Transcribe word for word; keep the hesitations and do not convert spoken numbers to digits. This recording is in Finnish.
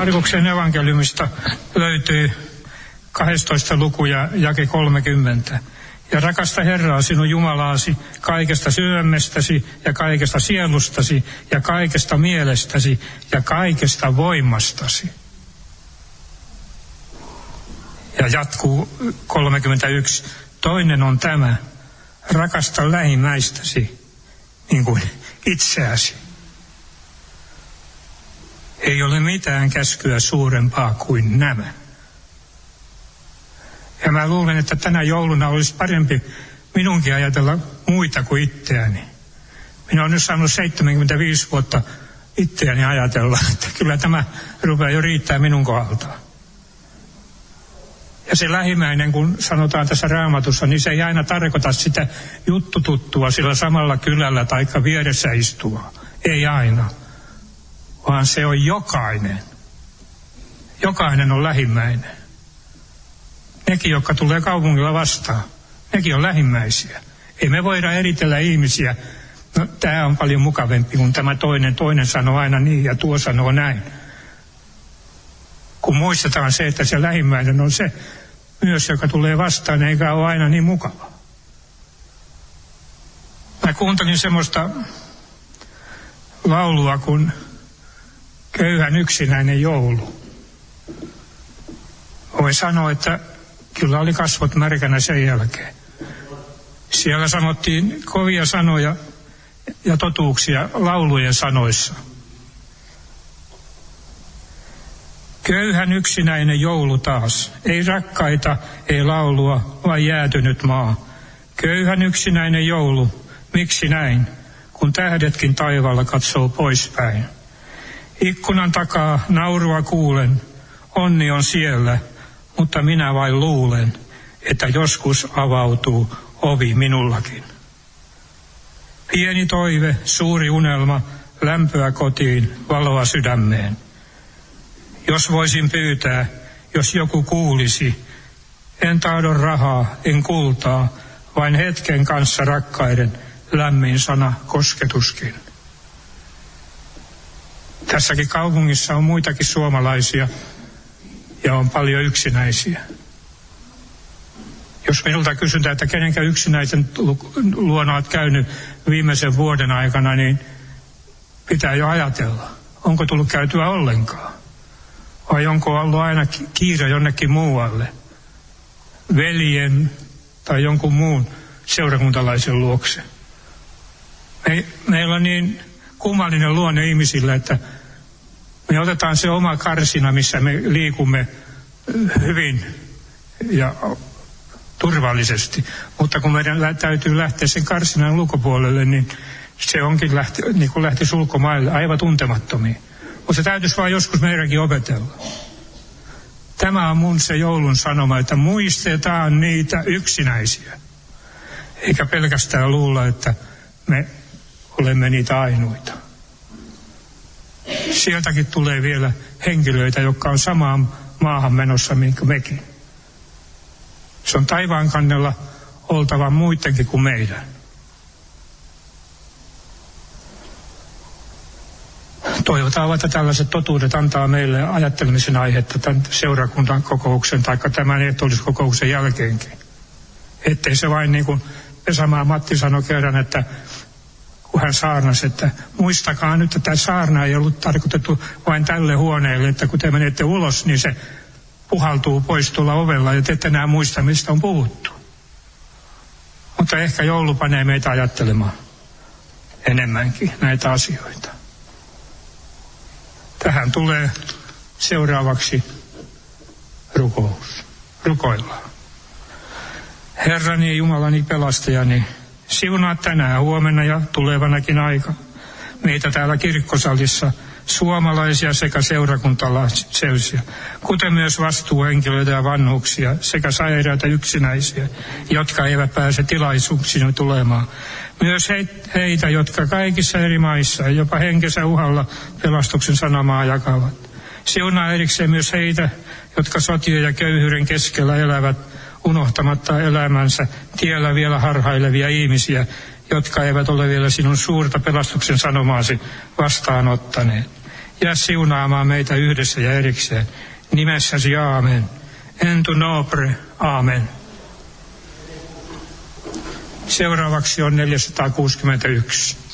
Markuksen evankeliumista löytyy kahdestoista luku ja jake kolmekymmentä. Ja rakasta Herraa sinun Jumalaasi kaikesta sydämestäsi ja kaikesta sielustasi ja kaikesta mielestäsi ja kaikesta voimastasi. Ja jatkuu kolmekymmentäyksi. Toinen on tämä, rakasta lähimmäistäsi niin kuin itseäsi. Ei ole mitään käskyä suurempaa kuin nämä. Ja mä luulen, että tänä jouluna olisi parempi minunkin ajatella muita kuin itseäni. Minä olen nyt saanut seitsemänkymmentäviisi vuotta itseäni ajatella, että kyllä tämä rupeaa jo riittää minun kohdaltaan. Ja se lähimmäinen, kun sanotaan tässä Raamatussa, niin se ei aina tarkoita sitä juttututtua sillä samalla kylällä tai vieressä istua. Ei aina, vaan se on jokainen. Jokainen on lähimmäinen. Nekin, jotka tulee kaupungilla vastaan, nekin on lähimmäisiä. Ei me voida eritellä ihmisiä. No, tämä on paljon mukavampi, kun tämä toinen, toinen sanoo aina niin ja tuo sanoo näin. Kun muistetaan se, että se lähimmäinen on se myös, joka tulee vastaan, eikä ole aina niin mukava. Mä kuuntelin semmoista laulua kuin Köyhän yksinäinen joulu. Voin sanoa, että kyllä oli kasvot märkänä sen jälkeen. Siellä sanottiin kovia sanoja ja totuuksia laulujen sanoissa. Köyhän yksinäinen joulu taas, ei rakkaita, ei laulua, vaan jäätynyt maa. Köyhän yksinäinen joulu, miksi näin, kun tähdetkin taivaalla katsoo poispäin. Ikkunan takaa naurua kuulen, onni on siellä, mutta minä vain luulen, että joskus avautuu ovi minullakin. Pieni toive, suuri unelma, lämpöä kotiin, valoa sydämeen. Jos voisin pyytää, jos joku kuulisi, en tahdo rahaa, en kultaa, vain hetken kanssa rakkaiden lämmin sana kosketuskin. Tässäkin kaupungissa on muitakin suomalaisia ja on paljon yksinäisiä. Jos minulta kysytään, että kenenkä yksinäisen luona olet käynyt viimeisen vuoden aikana, niin pitää jo ajatella, onko tullut käytyä ollenkaan. Vai onko ollut aina kiire jonnekin muualle, veljen tai jonkun muun seurakuntalaisen luokse. Me, meillä on niin kummallinen luonne ihmisillä, että me otetaan se oma karsina, missä me liikumme hyvin ja turvallisesti. Mutta kun meidän täytyy lähteä sen karsinan ulkopuolelle, niin se onkin lähti, niin kuin lähtisi ulkomaille aivan tuntemattomiin. Mutta se täytyisi vaan joskus meidänkin opetella. Tämä on mun se joulun sanoma, että muistetaan niitä yksinäisiä. Eikä pelkästään luulla, että me olemme niitä ainoita. Sieltäkin tulee vielä henkilöitä, jotka on samaan maahan menossa minkä mekin. Se on taivaan kannella oltava muidenkin kuin meidän. Toivotaan, että tällaiset totuudet antaa meille ajattelemisen aihetta tämän seurakunnan kokouksen tai tämän ehtoolliskokouksen jälkeenkin. Ettei se vain niin kuin Pesämaa Matti sanoi kerran, että kun hän saarnasi, että muistakaa nyt, että tämä saarna ei ollut tarkoitettu vain tälle huoneelle, että kun te menette ulos, niin se puhaltuu pois tuolla ovella ja te ette enää muista, mistä on puhuttu. Mutta ehkä joulu panee meitä ajattelemaan enemmänkin näitä asioita. Tähän tulee seuraavaksi rukous. Rukoillaan. Herrani ja Jumalani pelastajani, siunaa tänään, huomenna ja tulevanakin aika meitä täällä kirkkosalissa, suomalaisia sekä seurakuntalaisia, kuten myös vastuuhenkilöitä ja vanhuksia sekä sairaita yksinäisiä, jotka eivät pääse tilaisuuksiin tulemaan. Myös heitä, jotka kaikissa eri maissa, jopa henkensä uhalla pelastuksen sanomaa jakavat. Siunaa erikseen myös heitä, jotka sotien ja köyhyyden keskellä elävät, unohtamatta elämänsä tiellä vielä harhailevia ihmisiä, jotka eivät ole vielä sinun suurta pelastuksen sanomaasi vastaanottaneet. Jää siunaamaan meitä yhdessä ja erikseen. Nimessäsi aamen. En tu nobre, aamen. Seuraavaksi on neljäsataakuusikymmentäyksi.